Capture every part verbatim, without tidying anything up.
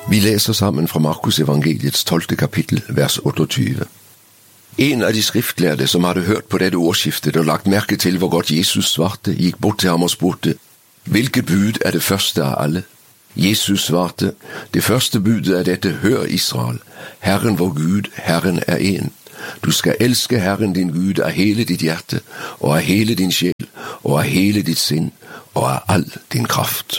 Vi læser sammen fra Markus evangeliets tolvte kapitel, vers otteogtyve. En af de skriftlærde, som havde hørt på dette ordskiftet og lagt mærke til, hvor godt Jesus svarte, gik bort til ham og spurgte, hvilket bud er det første af alle? Jesus svarte, det første budet er dette, hør Israel, Herren vor Gud, Herren er en. Du skal elske Herren din Gud af hele dit hjerte, og af hele din sjæl, og af hele dit sind, og af al din kraft.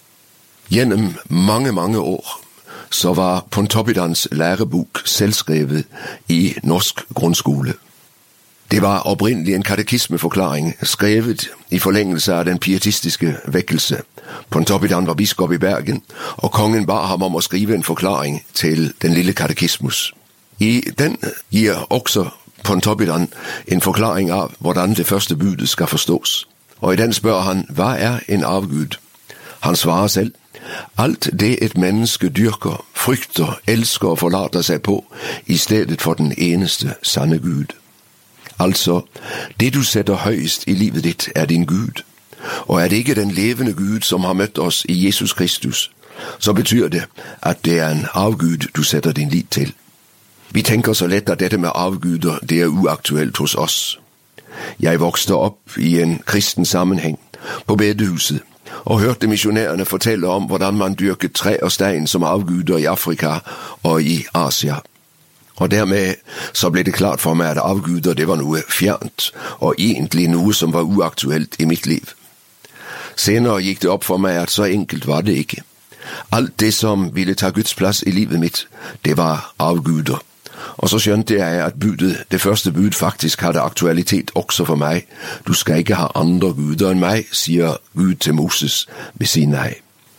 Gennem mange, mange år, så var Pontoppidans lærebok selvskrevet i norsk grundskole. Det var oprindeligt en katekismeforklaring, skrevet i forlængelse af den pietistiske vækkelse. Pontoppidan var biskop i Bergen, og kongen bar ham om at skrive en forklaring til den lille katekismus. I den giver også Pontoppidan en forklaring af, hvordan det første budet skal forstås. Og i den spørger han, hvad er en avgud? Han svarer selv, alt det et menneske dyrker, frygter, elsker og forlater sig på, i stedet for den eneste sande Gud. Altså, det du sætter højst i livet dit er din Gud. Og er det ikke den levende Gud, som har mødt os i Jesus Kristus, så betyder det, at det er en avgud, du sætter din lid til. Vi tænker så let, at dette med avguder, det er uaktuelt hos os. Jeg voksede op i en kristen sammenhæng på bedehuset, og hørte missionærerne fortælle om, hvordan man dyrkede træ og sten som avguder i Afrika og i Asia. Og dermed så blev det klart for mig, at avguder det var noget fjernt, og egentlig noget, som var uaktuelt i mit liv. Senere gik det op for mig, at så enkelt var det ikke. Alt det, som ville tage Guds plads i livet mit, det var avguder. Og så skjønte jeg, at budet, det første bud faktisk havde aktualitet også for mig. Du skal ikke have andre guder end mig, siger Gud til Moses ved sin nej.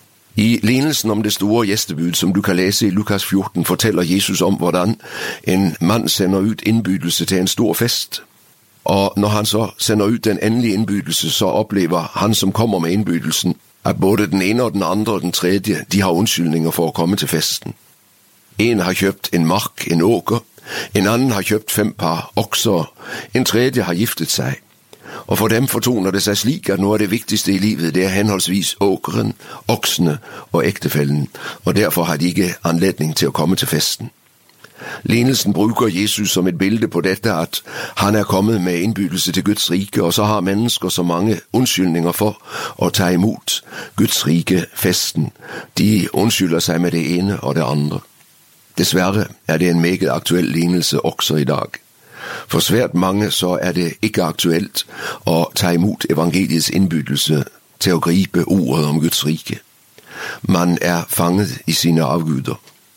I lignelsen om det store gæstebud, som du kan læse i Lukas fjorten, fortæller Jesus om, hvordan en mand sender ud indbydelse til en stor fest. Og når han så sender ud den endelige indbydelse, så oplever han, som kommer med indbydelsen, at både den ene og den andre og den tredje, de har undskyldninger for at komme til festen. En har købt en mark, en åker, en anden har købt fem par okser, en tredje har giftet sig. Og for dem fortoner det sig slik, at noget af det vigtigste i livet, det er henholdsvis åkeren, oksene og ægtefælden, og derfor har de ikke anledning til at komme til festen. Lignelsen bruger Jesus som et billede på dette, at han er kommet med indbydelse til Guds rike, og så har mennesker så mange undskyldninger for at tage imod Guds rike festen. De undskylder sig med det ene og det andre. Desværre er det en meget aktuel lignelse også i dag. For svært mange så er det ikke aktuelt at tage imod evangeliets indbydelse til at gribe ordet om Guds rike. Man er fanget i sine afguder.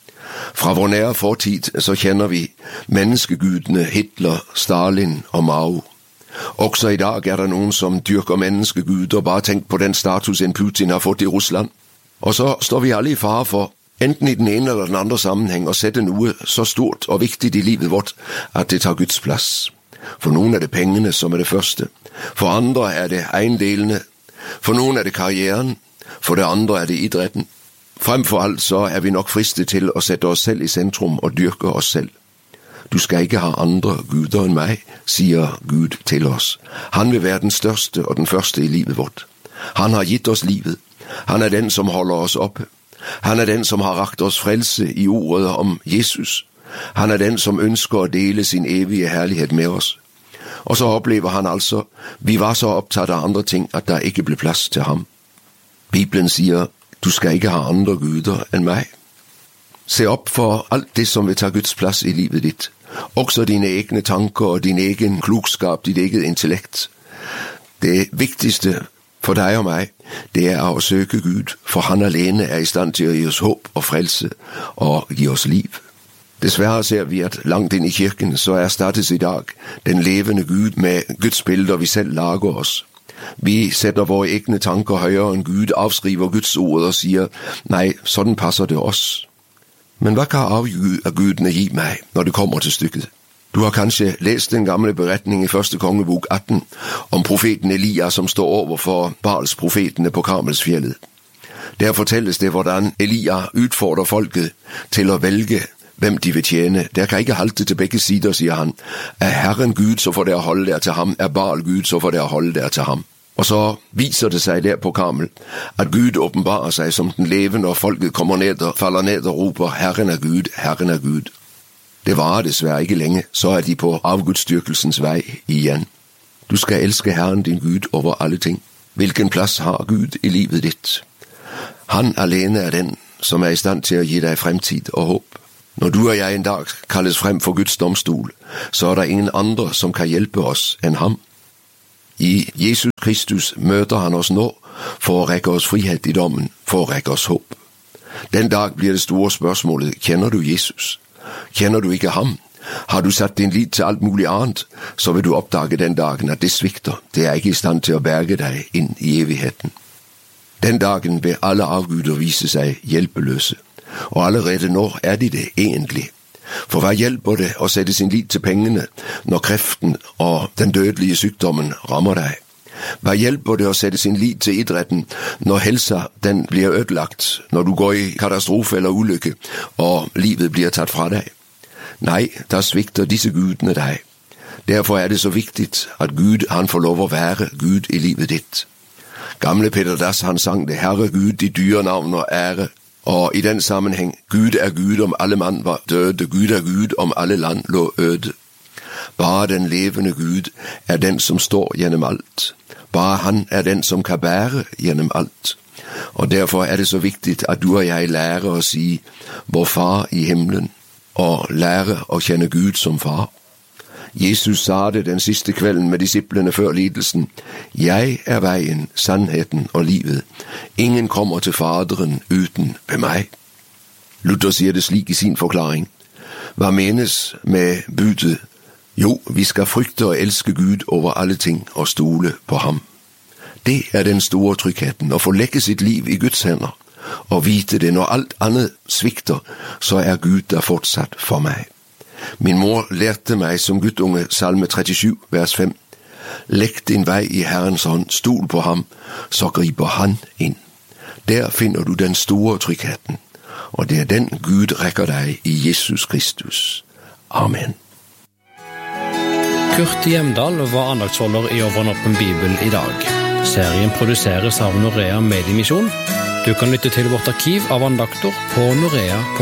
Fra vor nære fortid så kender vi menneskegudene Hitler, Stalin og Mao. Også i dag er der nogen, som dyrker menneskeguder, bare tænk på den status, en Putin har fået i Rusland. Og så står vi alle i fare for, enten i den ene eller den andre sammenhæng, at sætte noget så stort og vigtigt i livet vort, at det tager Guds plads. For nogle er det pengene, som er det første. For andre er det ejendelene. For nogle er det karrieren. For det andre er det idrætten. Frem for alt så er vi nok fristet til at sætte os selv i centrum og dyrke os selv. Du skal ikke have andre guder end mig, siger Gud til os. Han vil være den største og den første i livet vort. Han har givet os livet. Han er den, som holder os oppe. Han er den, som har rakt os frelse i ordet om Jesus. Han er den, som ønsker at dele sin evige herlighed med os. Og så oplever han altså, vi var så optaget af andre ting, at der ikke blev plads til ham. Bibelen siger, du skal ikke have andre guder end mig. Se op for alt det, som vil tage Guds plads i livet dit. Også dine egne tanker og din egen klugskab, dit eget intellekt. Det vigtigste for dig og mig, det er at søge Gud, for han alene er i stand til at give os håb og frelse og give os liv. Desværre ser vi, at langt ind i kirken, så erstattes i dag den levende Gud med Guds billeder, vi selv lager os. Vi sætter vores egne tanker højere end Gud, afskriver Guds ord og siger, nej, sådan passer det os. Men hvad kan afgudene give mig, når det kommer til stykket? Du har kanskje læst den gamle beretning i første kongebog atten om profeten Elia, som står over for Baals profetene på Karmelsfjellet. Der fortælles det, hvordan Elia udfordrer folket til at vælge, hvem de vil tjene. Der kan ikke halte til begge sider, siger han. Er Herren Gud, så får det at holde der til ham. Er Baal Gud, så får det at holde der til ham. Og så viser det seg der på Karmel at Gud åpenbarer seg som den levende, og folket kommer ned og faller ned og roper, Herren er Gud, Herren er Gud. Det varer dessverre ikke lenge, så er de på avgudsdyrkelsens vei igjen. Du skal elske Herren din Gud over alle ting. Hvilken plass har Gud i livet ditt? Han alene er den som er i stand til å gi deg fremtid og håp. Når du og jeg en dag kalles frem for Guds domstol, så er det ingen andre som kan hjelpe oss enn ham. I Jesus Kristus møter han oss nå for å rekke oss frihet i dommen, for å rekke oss håp. Den dag blir det store spørsmålet, kjenner du Jesus? Kjenner du ikke ham? Har du satt din lit til alt mulig annet, så vil du oppdage den dagen at det svikter, det er ikke i stand til å berge deg inn i evigheten. Den dagen vil alle avguder vise seg hjelpeløse, og allerede nå er de det egentlig. For hva hjelper det å sette sin lit til pengene når kreften og den dødelige sykdommen rammer deg? Hva hjelper det å sette sin lit til idretten når helsa den blir ødelagt, når du går i katastrofe eller ulykke og livet blir tatt fra deg? Nei, da svikter disse gudene deg. Derfor er det så viktig at Gud han får lov å være Gud i livet ditt. Gamle Peter Dass han sang det, Herre Gud, ditt dyre navn og ære. Og i den sammenheng, Gud er Gud om alle mann var døde, Gud er Gud om alle land lå øde. Bare den levende Gud er den som står gjennom alt. Bare han er den som kan bære gjennom alt. Og derfor er det så viktig at du og jeg lærer å si vår far i himmelen, og lærer å kjenne Gud som far. Jesus sa det den siste kvelden med disiplene før lidelsen. Jeg er veien, sannheten og livet. Ingen kommer til Faderen uten ved meg. Luther sier det slik i sin forklaring. Hva menes med budet? Jo, vi skal frykte og elske Gud over alle ting og stole på ham. Det er den store tryggheten, å få legge sitt liv i Guds hender, og vite det når alt annet svikter, så er Gud der fortsatt for meg. Min mor lærte meg som guttunge salme trettisju, vers fem. Legg din vei i Herrens hånd, stol på ham, så griper han inn. Der finner du den store tryggheten, og det er den Gud rekker deg i Jesus Kristus. Amen. Kurt Hjemdal var andaktsholder i Over en åpen bibel i dag. Serien produseres av Norea Mediemisjon. Du kan lytte til vårt arkiv av andakter på norea punktum no.